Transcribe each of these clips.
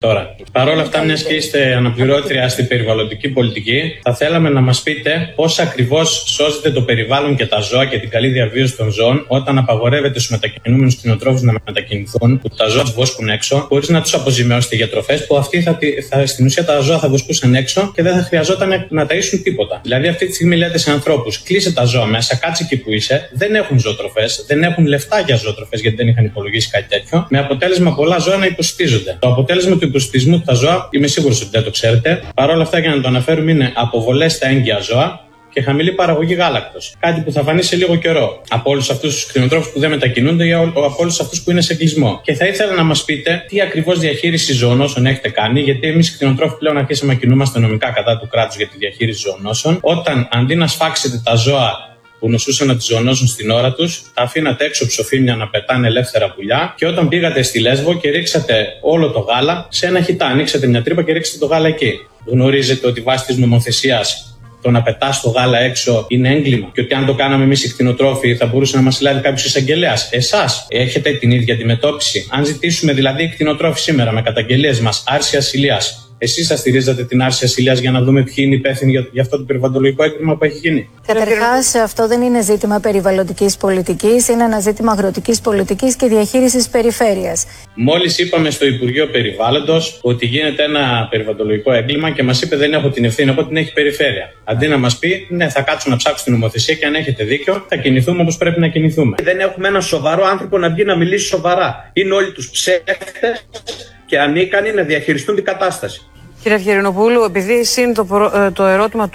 Τώρα, παρόλα αυτά, μιας και είστε αναπληρώτρια στην περιβαλλοντική πολιτική, θα θέλαμε να μας πείτε πώς ακριβώς σώζετε το περιβάλλον και τα ζώα και την καλή διαβίωση των ζώων όταν απαγορεύετε στους μετακινούμενους κτηνοτρόφους να μετακινηθούν, που τα ζώα βόσκουν έξω, χωρίς να τους αποζημιώσετε για τροφές, που αυτοί στην ουσία τα ζώα θα βοσκούσαν έξω και δεν θα χρειαζόταν να ταΐσουν τίποτα. Δηλαδή, αυτή τη στιγμή λέτε σε ανθρώπους: κλείσε τα ζώα μέσα, κάτσε εκεί που είσαι, δεν έχουν ζωοτροφές, δεν έχουν λεφτά για ζωοτροφές γιατί δεν είχαν υπολογίσει κάτι τέτοιο, με αποτέλεσμα πολλά ζώα να υποσυτίζονται. Το αποτέλεσμα του υποσυτισμού τα ζώα, είμαι σίγουρος ότι δεν το ξέρετε. Παρ' όλα αυτά, για να το αναφέρουμε, είναι αποβολές στα έγκυα ζώα και χαμηλή παραγωγή γάλακτος. Κάτι που θα φανεί σε λίγο καιρό από όλους αυτούς τους κτηνοτρόφους που δεν μετακινούνται ή από όλους αυτούς που είναι σε κλεισμό. Και θα ήθελα να μας πείτε τι ακριβώς διαχείριση ζωονόσων έχετε κάνει, γιατί εμείς οι κτηνοτρόφοι πλέον αρχίσαμε να κινούμαστε νομικά κατά του κράτους για τη διαχείριση ζωονόσων, όταν αντί να σφάξετε τα ζώα που νοσούσαν να τις ζωονόσουν στην ώρα τους, τα αφήνατε έξω ψοφίμια να πετάνε ελεύθερα πουλιά, και όταν πήγατε στη Λέσβο και ρίξατε όλο το γάλα σε ένα χιτά, ανοίξατε μια τρύπα και ρίξατε το γάλα εκεί. Γνωρίζετε ότι βάσει της νομοθεσίας το να πετάς το γάλα έξω είναι έγκλημα, και ότι αν το κάναμε εμείς οι κτηνοτρόφοι θα μπορούσε να μας λάβει κάποιος εισαγγελέας. Εσάς έχετε την ίδια αντιμετώπιση? Αν ζητήσουμε δηλαδή οι κτηνοτρόφοι σήμερα με καταγγελίες μας άρση ασυλίας, εσείς θα στηρίζατε την άρση ασυλίας για να δούμε ποιοι είναι υπεύθυνοι για αυτό το περιβαλλοντολογικό έγκλημα που έχει γίνει? Καταρχάς, αυτό δεν είναι ζήτημα περιβαλλοντικής πολιτικής, είναι ένα ζήτημα αγροτικής πολιτικής και διαχείρισης περιφέρειας. Μόλις είπαμε στο Υπουργείο Περιβάλλοντος ότι γίνεται ένα περιβαλλοντολογικό έγκλημα και μας είπε: δεν έχω την ευθύνη, εγώ την έχει η περιφέρεια. Αντί να μας πει: ναι, θα κάτσω να ψάξω την νομοθεσία και αν έχετε δίκιο, θα κινηθούμε όπως πρέπει να κινηθούμε. Δεν έχουμε έναν σοβαρό άνθρωπο να βγει να μιλήσει σοβαρά. Είναι όλοι τους ψεύτες και ανίκανοι να διαχειριστούν την κατάσταση. Κύριε Αυγερινοπούλου, επειδή είναι το ερώτημα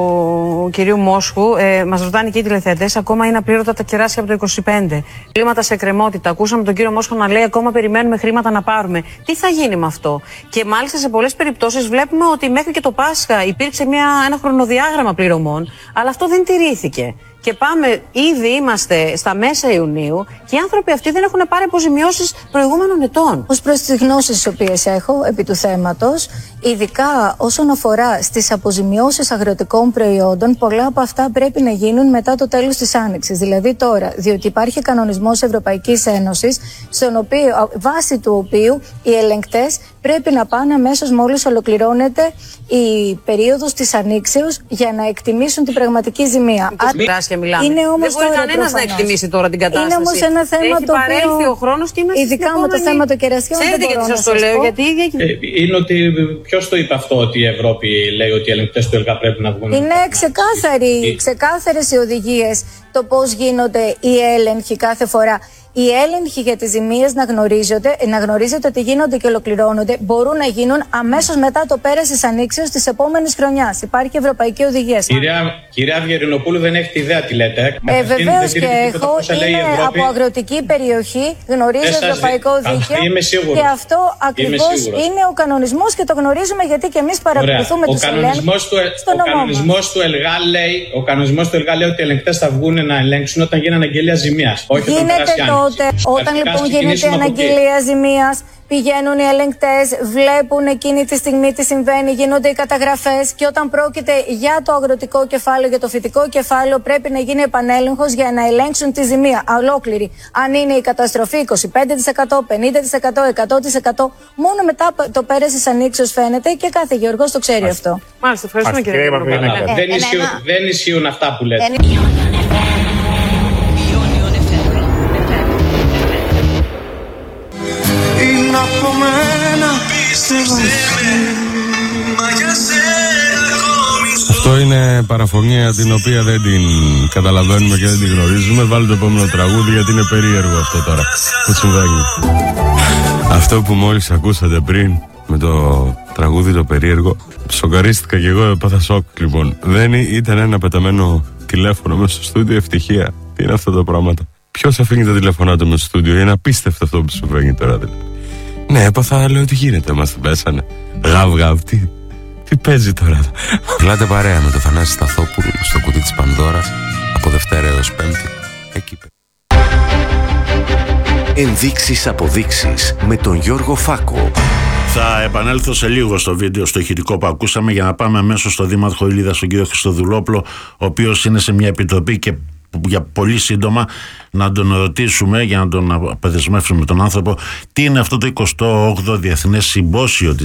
του κυρίου Μόσχου, μας ρωτάνε και οι τηλεθεατές, ακόμα είναι απλήρωτα τα κεράσια από το 25. Κλίματα σε εκκρεμότητα. Ακούσαμε τον κύριο Μόσχο να λέει: ακόμα περιμένουμε χρήματα να πάρουμε. Τι θα γίνει με αυτό? Και μάλιστα σε πολλές περιπτώσεις βλέπουμε ότι μέχρι και το Πάσχα υπήρξε ένα χρονοδιάγραμμα πληρωμών, αλλά αυτό δεν τηρήθηκε. Και ήδη είμαστε στα μέσα Ιουνίου και οι άνθρωποι αυτοί δεν έχουν πάρει αποζημιώσεις προηγούμενων ετών. Ως προς τις γνώσεις τις οποίες έχω επί του θέματος, ειδικά όσον αφορά στις αποζημιώσεις αγροτικών προϊόντων, πολλά από αυτά πρέπει να γίνουν μετά το τέλος της Άνοιξης. Δηλαδή τώρα, διότι υπάρχει κανονισμός Ευρωπαϊκής Ένωσης, βάσει του οποίου οι ελεγκτές πρέπει να πάνε αμέσως μόλις ολοκληρώνεται η περίοδος της ανοίξεως για να εκτιμήσουν την πραγματική ζημία. Είναι όμως δεν μπορεί κανένας να εκτιμήσει τώρα την κατάσταση. Είναι όμως ένα θέμα το οποίο. Ο χρόνος και ειδικά με το θέμα των κερασιών. Ξέρετε γιατί σας το λέω? Γιατί. Είναι ότι. Ποιος το είπε αυτό, ότι η Ευρώπη λέει ότι οι ελεγκτές του ΕΛΓΑ πρέπει να βγουν? Είναι ξεκάθαρες οι οδηγίες το πώς γίνονται οι έλεγχοι κάθε φορά. Οι έλεγχοι για τις ζημίες να γνωρίζετε ότι γίνονται και ολοκληρώνονται, μπορούν να γίνουν αμέσως μετά το πέρας της ανοίξεως της επόμενης χρονιάς. Υπάρχει ευρωπαϊκή οδηγία. Κυρία Αυγερινοπούλου, δεν έχετε ιδέα τι λέτε. Βεβαίως και έχω. Είμαι από αγροτική περιοχή, γνωρίζω ευρωπαϊκό δίκαιο. Και αυτό ακριβώς είναι ο κανονισμός και το γνωρίζουμε γιατί και εμείς παρακολουθούμε τους ελέγχους. Ο κανονισμός του ΕΛΓΑ λέει ότι οι ελεγκτές θα βγουν να ελέγξουν όταν γίνει αναγγελία ζημίας. Όταν λοιπόν γίνεται αναγγελία ζημίας, πηγαίνουν οι ελεγκτές, βλέπουν εκείνη τη στιγμή τι συμβαίνει, γίνονται οι καταγραφές, και όταν πρόκειται για το αγροτικό κεφάλαιο, για το φυτικό κεφάλαιο, πρέπει να γίνει επανέλεγχος για να ελέγξουν τη ζημία ολόκληρη. Αν είναι η καταστροφή 25%, 50%, 100%, μόνο μετά το πέρας της ανοίξεως φαίνεται και κάθε γεωργός το ξέρει αυτό. Μάλιστα, ευχαριστούμε κύριε Αυγερινοπούλου. Δεν ισχύουν αυτά που λέτε. Από μένα αυτό είναι παραφωνία την οποία δεν την καταλαβαίνουμε και δεν την γνωρίζουμε. Βάλτε το επόμενο τραγούδι γιατί είναι περίεργο αυτό τώρα που συμβαίνει. Αυτό που μόλις ακούσατε πριν με το τραγούδι το περίεργο, σοκαρίστηκα και εγώ, έπαθα σοκ λοιπόν. Δεν ήταν ένα πεταμένο τηλέφωνο μέσα στο στούντιο, ευτυχία. Τι είναι αυτά τα πράγματα? Ποιος αφήνει τα τηλέφωνά του μέσα στο στούντιο? Είναι απίστευτο αυτό που συμβαίνει τώρα δηλαδή. Ναι, έπαθα, λέω τι γίνεται, μας την πέσανε. Γαβ, τι παίζει τώρα? Πλάτε παρέα με το Θανάση Σταθόπουλο στο κουτί της Πανδώρας από Δευτέρα έως Πέμπτη. Εκεί. Ενδείξεις αποδείξεις με τον Γιώργο Φάκο. Θα επανέλθω σε λίγο στο βίντεο, στο ηχητικό που ακούσαμε, για να πάμε αμέσως στο Δήμαρχο Ήλιδας, τον κύριο Χριστοδουλόπουλο, ο οποίος είναι σε μια επιτροπή και για πολύ σύντομα να τον ρωτήσουμε, για να τον αποδεσμεύσουμε τον άνθρωπο, τι είναι αυτό το 28ο Διεθνές Συμπόσιο